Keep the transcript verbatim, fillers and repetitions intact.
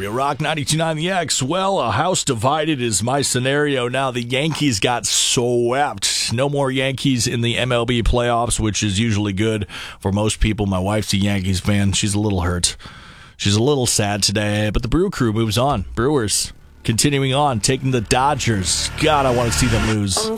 Rock ninety-two point nine The X. Well, a house divided is my scenario now. The Yankees got swept. No more Yankees in the M L B playoffs, which is usually good for most people. My wife's a Yankees fan. She's a little hurt. She's a little sad today, but the Brew Crew moves on. Brewers continuing on, taking the Dodgers. God, I want to see them lose.